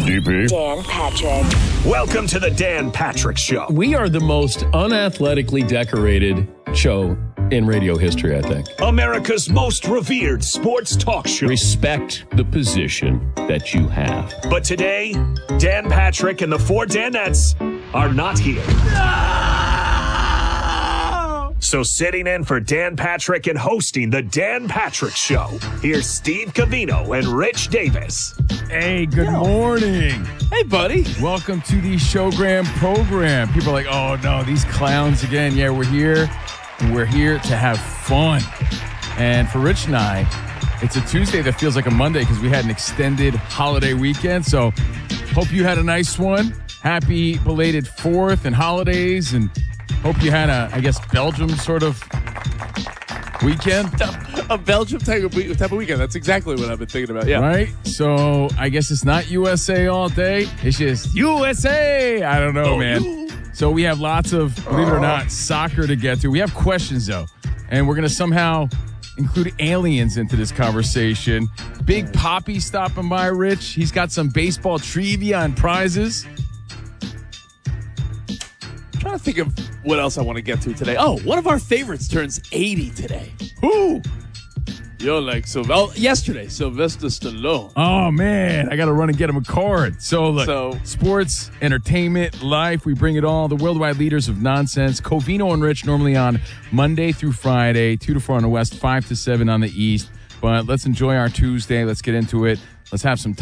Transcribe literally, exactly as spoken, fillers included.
D P. Dan Patrick. Welcome to the Dan Patrick Show. We are the most unathletically decorated show in radio history, I think. America's most revered sports talk show. Respect the position that you have. But today, Dan Patrick and the four Danettes are not here. So sitting in for Dan Patrick and hosting the Dan Patrick Show, here's Steve Covino and Rich Davis. Hey, good morning. Hey, buddy. Welcome to the Showgram program. People are like, oh, no, these clowns again. Yeah, we're here, and we're here to have fun. And for Rich and I, it's a Tuesday that feels like a Monday because we had an extended holiday weekend. So hope you had a nice one. Happy belated fourth and holidays, and hope you had a, I guess, Belgium sort of weekend. A Belgium type of, type of weekend. That's exactly what I've been thinking about. Yeah. Right? So I guess it's not U S A all day. It's just U S A. I don't know, Oh, man. you- So we have lots of, believe it or not, soccer to get to. We have questions, though, and we're going to somehow include aliens into this conversation. Big Poppy stopping by, Rich. He's got some baseball trivia and prizes. I'm trying to think of what else I want to get to today. Oh, one of our favorites turns eighty today. Who? You're like, Sylv- oh, yesterday, Sylvester Stallone. Oh, man, I got to run and get him a card. So, look, So- sports, entertainment, life, we bring it all. The worldwide leaders of nonsense. Covino and Rich normally on Monday through Friday, two to four on the West, five to seven on the East. But let's enjoy our Tuesday. Let's get into it. Let's have some